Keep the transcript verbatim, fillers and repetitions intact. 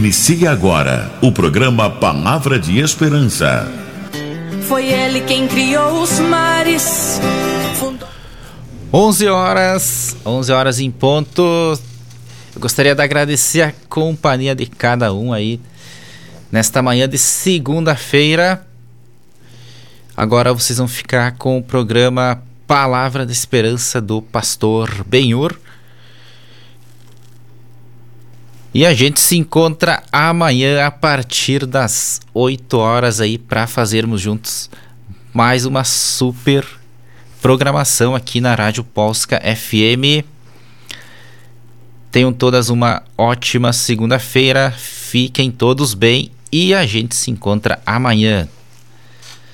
Inicia agora o programa Palavra de Esperança. Foi ele quem criou os mares. Fundou... onze horas, onze horas em ponto. Eu gostaria de agradecer a companhia de cada um aí nesta manhã de segunda-feira. Agora vocês vão ficar com o programa Palavra de Esperança do pastor Benhur. E a gente se encontra amanhã a partir das oito horas aí para fazermos juntos mais uma super programação aqui na Rádio Polska F M. Tenham todas uma ótima segunda-feira, fiquem todos bem e a gente se encontra amanhã.